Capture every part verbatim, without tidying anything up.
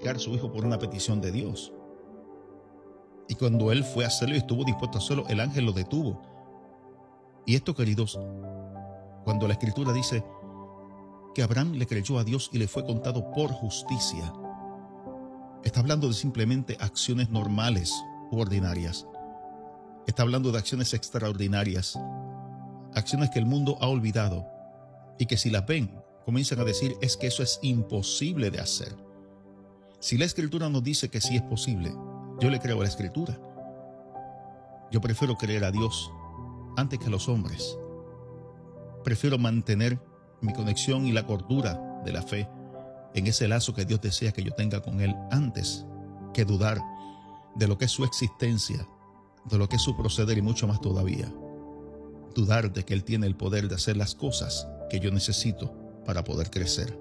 sacrificar a su hijo por una petición de Dios. Y cuando él fue a hacerlo y estuvo dispuesto a hacerlo, el ángel lo detuvo. Y esto, queridos, cuando la Escritura dice que Abraham le creyó a Dios y le fue contado por justicia, está hablando de simplemente acciones normales u ordinarias. Está hablando de acciones extraordinarias, acciones que el mundo ha olvidado y que si las ven, comienzan a decir es que eso es imposible de hacer. Si la Escritura nos dice que sí es posible, yo le creo a la Escritura. Yo prefiero creer a Dios antes que a los hombres. Prefiero mantener mi conexión y la cordura de la fe en ese lazo que Dios desea que yo tenga con Él antes que dudar de lo que es su existencia, de lo que es su proceder y mucho más todavía. Dudar de que Él tiene el poder de hacer las cosas que yo necesito para poder crecer.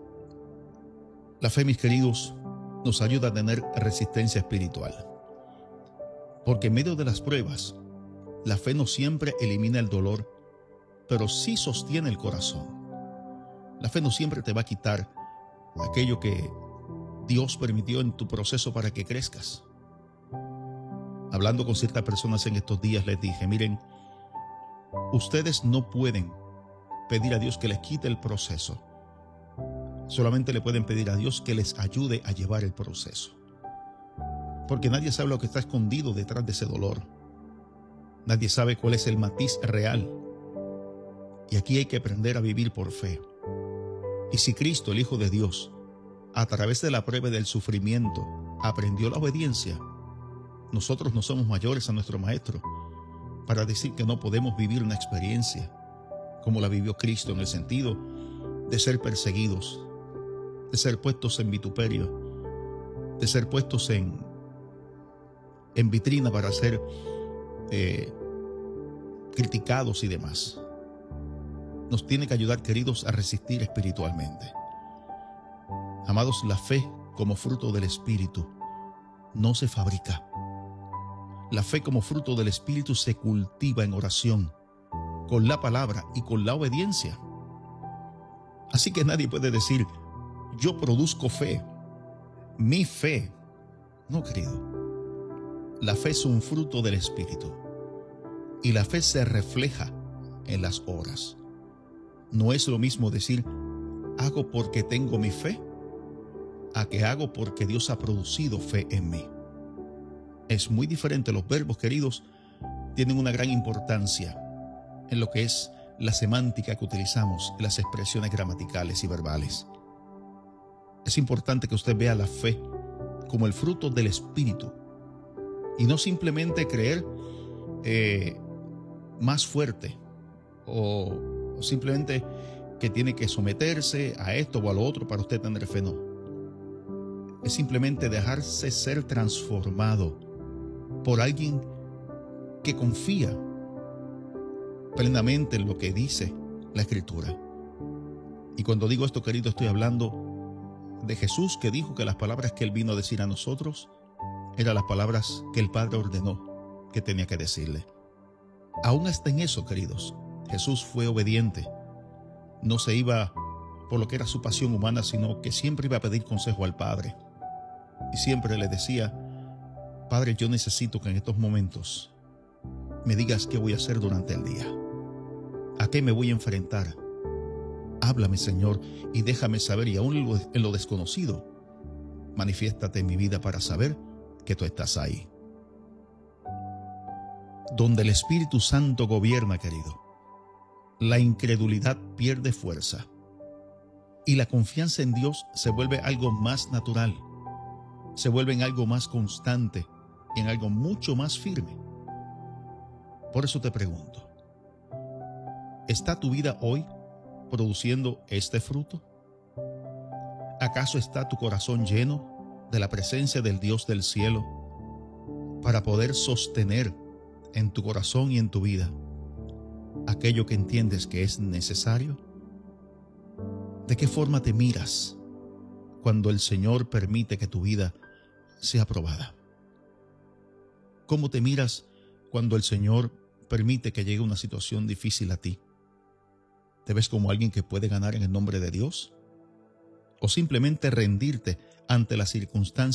La fe, mis queridos, nos ayuda a tener resistencia espiritual. Porque en medio de las pruebas, la fe no siempre elimina el dolor, pero sí sostiene el corazón. La fe no siempre te va a quitar aquello que Dios permitió en tu proceso para que crezcas. Hablando con ciertas personas en estos días, les dije, miren, ustedes no pueden pedir a Dios que les quite el proceso. Solamente le pueden pedir a Dios que les ayude a llevar el proceso. Porque nadie sabe lo que está escondido detrás de ese dolor. Nadie sabe cuál es el matiz real. Y aquí hay que aprender a vivir por fe. Y si Cristo, el Hijo de Dios, a través de la prueba del sufrimiento, aprendió la obediencia, nosotros no somos mayores a nuestro Maestro para decir que no podemos vivir una experiencia como la vivió Cristo, en el sentido de ser perseguidos, de ser puestos en vituperio, de ser puestos en, en vitrina para ser eh, criticados y demás. Nos tiene que ayudar, queridos, a resistir espiritualmente. Amados, la fe como fruto del Espíritu no se fabrica. La fe como fruto del Espíritu se cultiva en oración, con la palabra y con la obediencia. Así que nadie puede decir, yo produzco fe, mi fe. No, querido. La fe es un fruto del Espíritu y la fe se refleja en las obras. No es lo mismo decir, hago porque tengo mi fe, a que hago porque Dios ha producido fe en mí. Es muy diferente. Los verbos, queridos, tienen una gran importancia en lo que es la semántica que utilizamos, en las expresiones gramaticales y verbales. Es importante que usted vea la fe como el fruto del Espíritu y no simplemente creer eh, más fuerte o o simplemente que tiene que someterse a esto o a lo otro para usted tener fe. No. Es simplemente dejarse ser transformado por alguien que confía plenamente en lo que dice la Escritura. Y cuando digo esto, querido, estoy hablando de Jesús, que dijo que las palabras que Él vino a decir a nosotros eran las palabras que el Padre ordenó que tenía que decirle. Aún hasta en eso, queridos, Jesús fue obediente. No se iba por lo que era su pasión humana, sino que siempre iba a pedir consejo al Padre. Y siempre le decía, Padre, yo necesito que en estos momentos me digas qué voy a hacer durante el día. ¿A qué me voy a enfrentar? Háblame, Señor, y déjame saber, y aún en lo desconocido, manifiéstate en mi vida para saber que tú estás ahí. Donde el Espíritu Santo gobierna, querido, la incredulidad pierde fuerza y la confianza en Dios se vuelve algo más natural, se vuelve en algo más constante, en algo mucho más firme. Por eso te pregunto, ¿está tu vida hoy produciendo este fruto? ¿Acaso está tu corazón lleno de la presencia del Dios del cielo para poder sostener en tu corazón y en tu vida aquello que entiendes que es necesario? ¿De qué forma te miras cuando el Señor permite que tu vida sea probada? ¿Cómo te miras cuando el Señor permite que llegue una situación difícil a ti? ¿Te ves como alguien que puede ganar en el nombre de Dios? ¿O simplemente rendirte ante las circunstancias